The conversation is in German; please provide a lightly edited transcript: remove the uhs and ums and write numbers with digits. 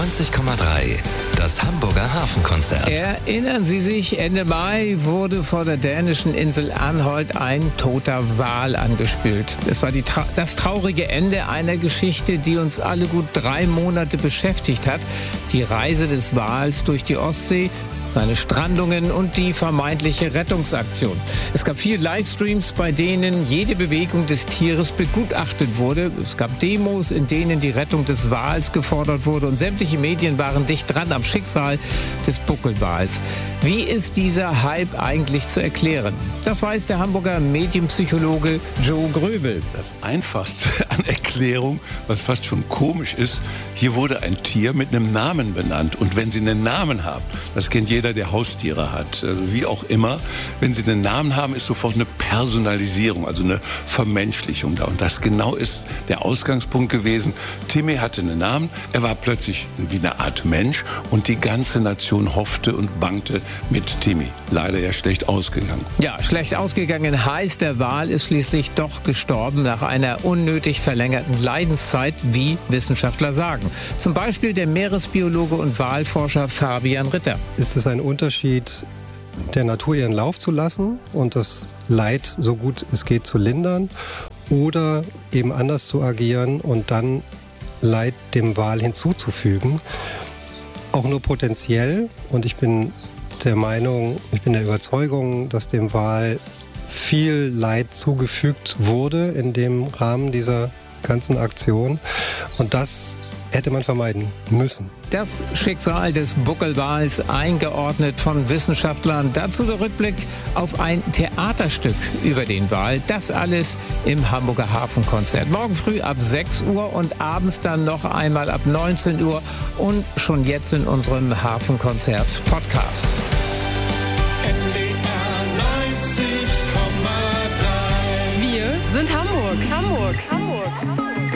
90,3. Das Hamburger Hafenkonzert. Erinnern Sie sich, Ende Mai wurde vor der dänischen Insel Anholt ein toter Wal angespült. Es war das traurige Ende einer Geschichte, die uns alle gut 3 Monate beschäftigt hat. Die Reise des Wals durch die Ostsee, seine Strandungen und die vermeintliche Rettungsaktion. Es gab 4 Livestreams, bei denen jede Bewegung des Tieres begutachtet wurde. Es gab Demos, in denen die Rettung des Wals gefordert wurde, und sämtliche Medien waren dicht dran am Schicksal des Buckelwals. Wie ist dieser Hype eigentlich zu erklären? Das weiß der Hamburger Medienpsychologe Joe Gröbel. Das Einfachste an Erklärung, was fast schon komisch ist, hier wurde ein Tier mit einem Namen benannt. Und wenn Sie einen Namen haben, das kennt jeder, der Haustiere hat, also wie auch immer, wenn Sie einen Namen haben, ist sofort eine Personalisierung, also eine Vermenschlichung da. Und das genau ist der Ausgangspunkt gewesen. Timmy hatte einen Namen, er war plötzlich wie eine Art Mensch und die ganze Nation hoffte und bangte mit Timmy. Leider ja schlecht ausgegangen. Ja, schlecht ausgegangen heißt, der Wal ist schließlich doch gestorben nach einer unnötig verlängerten Leidenszeit, wie Wissenschaftler sagen. Zum Beispiel der Meeresbiologe und Walforscher Fabian Ritter. Ist es ein Unterschied, der Natur ihren Lauf zu lassen und das Leid so gut es geht zu lindern, oder eben anders zu agieren und dann Leid dem Wal hinzuzufügen? Auch nur potenziell, und ich bin der Überzeugung, dass dem Wal viel Leid zugefügt wurde in dem Rahmen dieser ganzen Aktion, und das hätte man vermeiden müssen. Das Schicksal des Buckelwals eingeordnet von Wissenschaftlern. Dazu der Rückblick auf ein Theaterstück über den Wal. Das alles im Hamburger Hafenkonzert. Morgen früh ab 6 Uhr und abends dann noch einmal ab 19 Uhr und schon jetzt in unserem Hafenkonzert-Podcast. Wir sind Hamburg.